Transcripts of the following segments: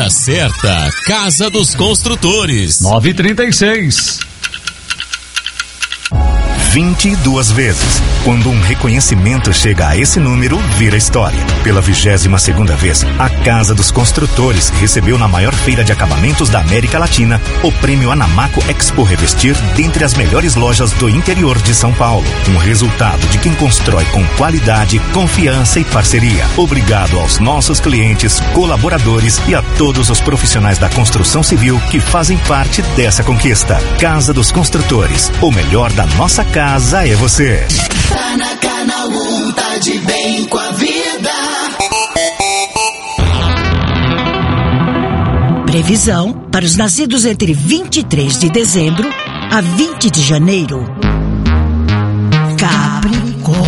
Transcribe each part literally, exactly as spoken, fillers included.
hora certa, Casa dos Construtores. nove e trinta e seis. vinte e duas vezes. Quando um reconhecimento chega a esse número, vira história. Pela vigésima segunda vez, a Casa dos Construtores recebeu na maior feira de acabamentos da América Latina o prêmio Anamaco Expo Revestir dentre as melhores lojas do interior de São Paulo. Um resultado de quem constrói com qualidade, confiança e parceria. Obrigado aos nossos clientes, colaboradores e a todos os profissionais da construção civil que fazem parte dessa conquista. Casa dos Construtores, o melhor da nossa casa é você. Tá na Canal um, tá de bem com a vida. Previsão para os nascidos entre vinte e três de dezembro a vinte de janeiro. Capricórnio.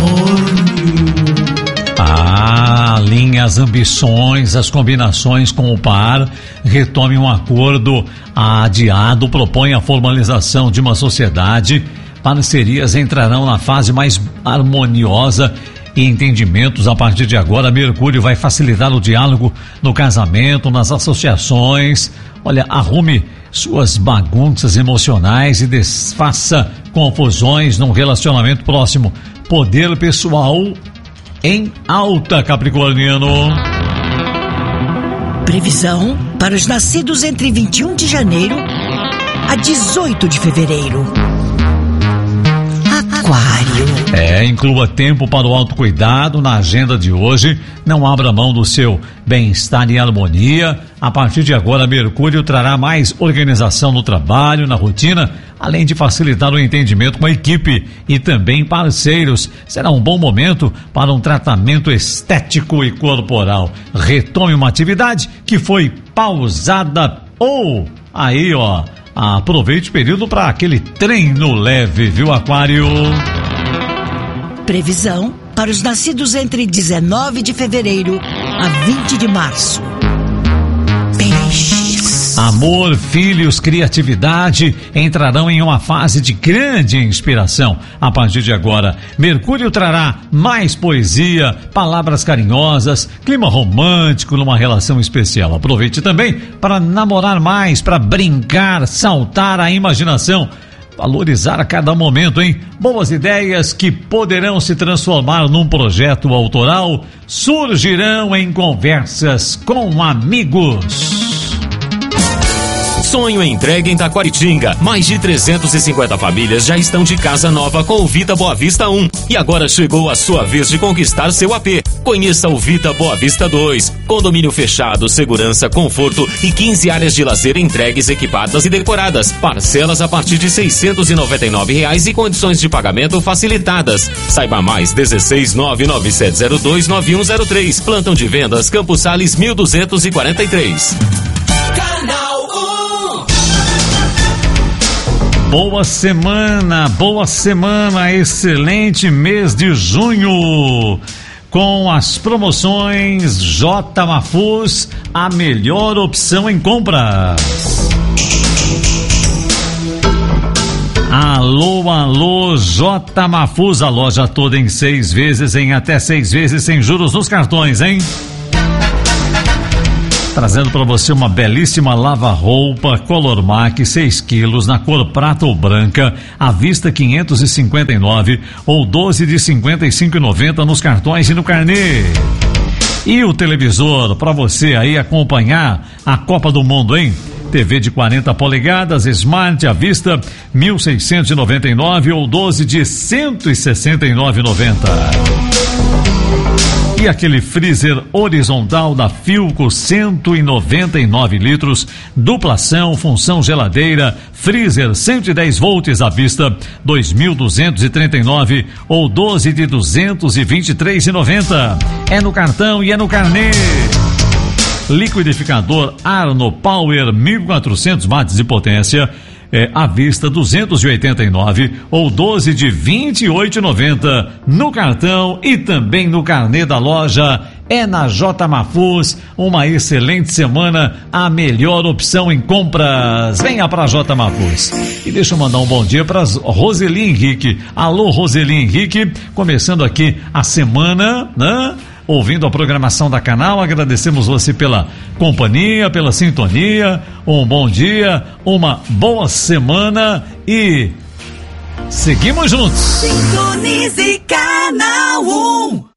Ah, alinhe as ambições, as combinações com o par, retome um acordo adiado, propõe a formalização de uma sociedade. Parcerias entrarão na fase mais harmoniosa e entendimentos a partir de agora. Mercúrio vai facilitar o diálogo no casamento, nas associações. Olha, arrume suas bagunças emocionais e desfaça confusões num relacionamento próximo. Poder pessoal em alta, Capricorniano. Previsão para os nascidos entre vinte e um de janeiro a dezoito de fevereiro. Aquário. É, inclua tempo para o autocuidado na agenda de hoje. Não abra mão do seu bem-estar e harmonia. A partir de agora, Mercúrio trará mais organização no trabalho, na rotina, além de facilitar o entendimento com a equipe e também parceiros. Será um bom momento para um tratamento estético e corporal. Retome uma atividade que foi pausada ou aí, ó, aproveite o período para aquele treino leve, viu, Aquário? Previsão para os nascidos entre dezenove de fevereiro a vinte de março. Peixes. Amor, filhos, criatividade entrarão em uma fase de grande inspiração. A partir de agora, Mercúrio trará mais poesia, palavras carinhosas, clima romântico numa relação especial. Aproveite também para namorar mais, para brincar, saltar a imaginação. Valorizar a cada momento, hein? Boas ideias que poderão se transformar num projeto autoral surgirão em conversas com amigos. Sonho entregue em Taquaritinga. Mais de trezentas e cinquenta famílias já estão de casa nova com o Vita Boa Vista um. E agora chegou a sua vez de conquistar seu A P. Conheça o Vita Boa Vista dois. Condomínio fechado, segurança, conforto e quinze áreas de lazer entregues, equipadas e decoradas. Parcelas a partir de seiscentos e noventa e nove reais e condições de pagamento facilitadas. Saiba mais, dezesseis nove nove sete zero dois nove um zero três. Plantão de vendas, Campos Sales mil duzentos e quarenta e três. Canal um. Boa semana, boa semana, excelente mês de junho. Com as promoções J Mafuz, a melhor opção em compras. Alô, alô, J Mafuz, a loja toda em seis vezes, em até seis vezes sem juros nos cartões, hein? Trazendo para você uma belíssima lava-roupa Color Mac seis quilos na cor prata ou branca, à vista quinhentos e cinquenta e nove ou doze de cinquenta e cinco reais e noventa centavos nos cartões e no carnê. E o televisor para você aí acompanhar a Copa do Mundo, hein? T V de quarenta polegadas, Smart à vista mil seiscentos e noventa e nove ou doze de cento e sessenta e nove reais e noventa centavos. E aquele freezer horizontal da Philco, cento e noventa e nove litros, duplação, função geladeira, freezer cento e dez volts à vista, dois mil duzentos e trinta e nove ou doze de duzentos e vinte e três reais e noventa centavos. É no cartão e é no carnê. Liquidificador Arno Power mil e quatrocentos watts de potência, é, à vista duzentos e oitenta e nove ou doze de vinte e oito reais e noventa centavos no cartão e também no carnê da loja. É na J Mafuz, uma excelente semana, a melhor opção em compras. Venha pra J Mafuz. E deixa eu mandar um bom dia para Roseli Henrique. Alô, Roseli Henrique, começando aqui a semana, né? ouvindo a programação da Canal. Agradecemos você pela companhia, pela sintonia. Um bom dia, uma boa semana e seguimos juntos. Sintonize Canal um.